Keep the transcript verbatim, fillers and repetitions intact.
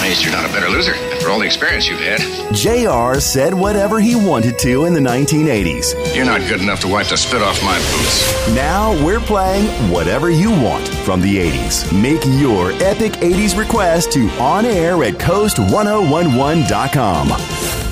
amazed you're not a better loser after all the experience you've had. J R said whatever he wanted to in the nineteen eighties. You're not good enough to wipe the spit off my boots. Now we're playing whatever you want from the eighties. Make your epic eighties request to on air at coast ten eleven dot com.